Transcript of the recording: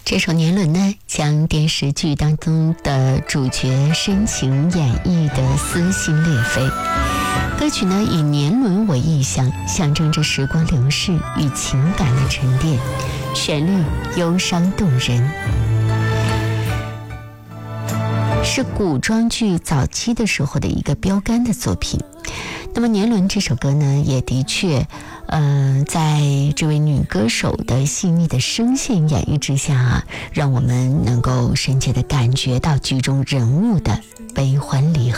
这首《年轮》呢，将电视剧当中的主角深情演绎的撕心裂肺。歌曲呢，以年轮为意象，象征着时光流逝与情感的沉淀，旋律忧伤动人，是古装剧早期的时候的一个标杆的作品。那么《年轮》这首歌呢，也的确在这位女歌手的细腻的声线演绎之下让我们能够深切地感觉到剧中人物的悲欢离合。